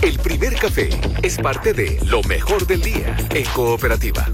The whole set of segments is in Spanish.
El primer café es parte de lo mejor del día en Cooperativa.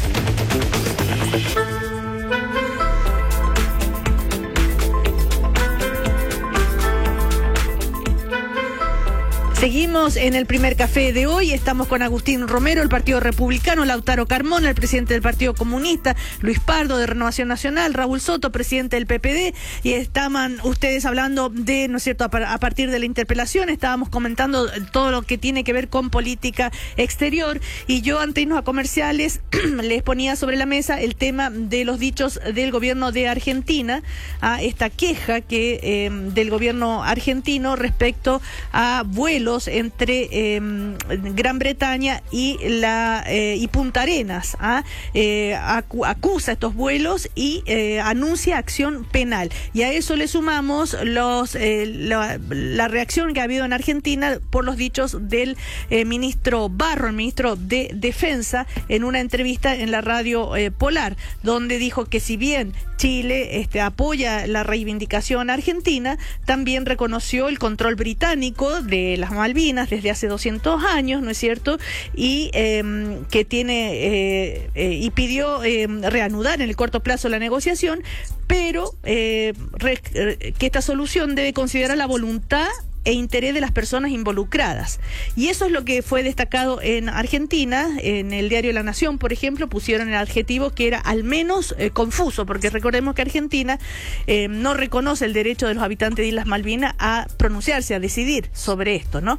Seguimos en el primer café de hoy. Estamos con Agustín Romero, el Partido Republicano, Lautaro Carmona, el presidente del Partido Comunista, Luis Pardo, de Renovación Nacional, Raúl Soto, presidente del PPD, y estaban ustedes hablando de, ¿no es cierto?, a partir de la interpelación, estábamos comentando todo lo que tiene que ver con política exterior, y yo, antes de irnos a comerciales, les ponía sobre la mesa el tema de los dichos del gobierno de Argentina, a esta queja que del gobierno argentino respecto a vuelos entre Gran Bretaña y Punta Arenas. Acusa estos vuelos y anuncia acción penal. Y a eso le sumamos la reacción que ha habido en Argentina por los dichos del ministro Barro, el ministro de Defensa, en una entrevista en la radio Polar, donde dijo que si bien Chile apoya la reivindicación argentina, también reconoció el control británico de las Malvinas desde hace 200 años, ¿no es cierto? Y que tiene y pidió reanudar en el corto plazo la negociación, pero que esta solución debe considerar la voluntad e interés de las personas involucradas. Y eso es lo que fue destacado en Argentina. En el diario La Nación, por ejemplo, pusieron el adjetivo que era al menos confuso, porque recordemos que Argentina no reconoce el derecho de los habitantes de Islas Malvinas a pronunciarse, a decidir sobre esto, ¿no?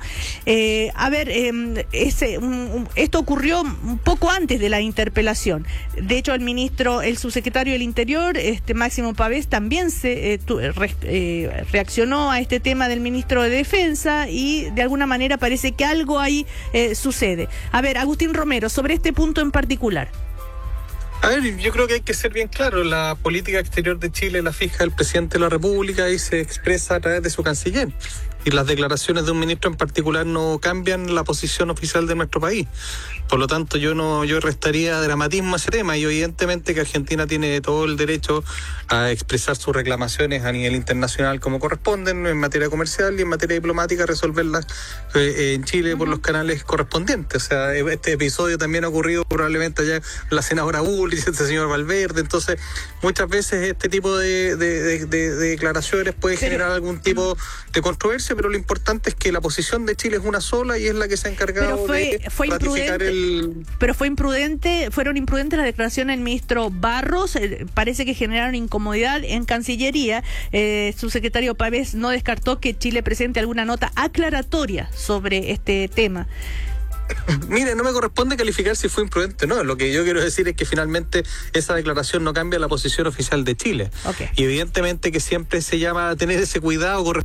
Esto ocurrió un poco antes de la interpelación. De hecho, el subsecretario del Interior, Máximo Pavés, también reaccionó a este tema del ministro de Defensa, y de alguna manera parece que algo ahí sucede. A ver, Agustín Romero, sobre este punto en particular. A ver, yo creo que hay que ser bien claro. La política exterior de Chile la fija el presidente de la República y se expresa a través de su canciller. Y las declaraciones de un ministro en particular no cambian la posición oficial de nuestro país. Por lo tanto, yo restaría dramatismo a ese tema, y evidentemente que Argentina tiene todo el derecho a expresar sus reclamaciones a nivel internacional como corresponden, en materia comercial y en materia diplomática, resolverlas en Chile por los canales correspondientes. O sea, este episodio también ha ocurrido probablemente allá la senadora Bullrich, este señor Valverde. Entonces, muchas veces este tipo de declaraciones puede generar algún tipo de controversia, pero lo importante es que la posición de Chile es una sola y es la que se ha encargado de ratificar Pero fueron imprudentes las declaraciones del ministro Barros, parece que generaron incomodidad en Cancillería. Su secretario Pavés no descartó que Chile presente alguna nota aclaratoria sobre este tema. Mire, no me corresponde calificar si fue imprudente, no. Lo que yo quiero decir es que finalmente esa declaración no cambia la posición oficial de Chile. Okay. Y evidentemente que siempre se llama a tener ese cuidado